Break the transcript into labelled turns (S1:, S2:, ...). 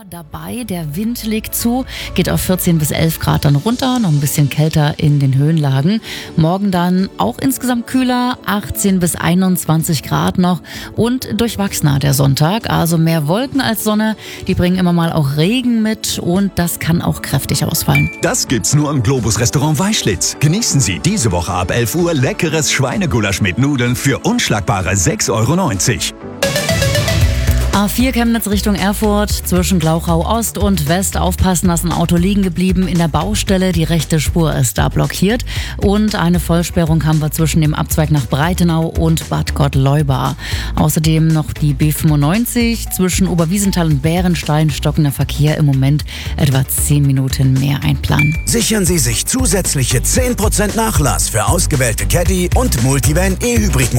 S1: dabei. Der Wind legt zu, geht auf 14 bis 11 Grad dann runter, noch ein bisschen kälter in den Höhenlagen. Morgen dann auch insgesamt kühler, 18 bis 21 Grad noch und durchwachsener der Sonntag. Also mehr Wolken als Sonne, die bringen immer mal auch Regen mit und das kann auch kräftig ausfallen.
S2: Das gibt's nur im Globus-Restaurant Weißschlitz. Genießen Sie diese Woche ab 11 Uhr leckeres Schweinegulasch mit Nudeln für unschlagbare 6,90 €.
S1: A4 Chemnitz Richtung Erfurt, zwischen Glauchau Ost und West. Aufpassen, da ist ein Auto liegen geblieben in der Baustelle. Die rechte Spur ist da blockiert. Und eine Vollsperrung haben wir zwischen dem Abzweig nach Breitenau und Bad Gottleuba. Außerdem noch die B95 zwischen Oberwiesenthal und Bärenstein. Stockender Verkehr im Moment etwa 10 Minuten mehr einplanen.
S3: Sichern Sie sich zusätzliche 10% Nachlass für ausgewählte Caddy und Multivan E-Hybrid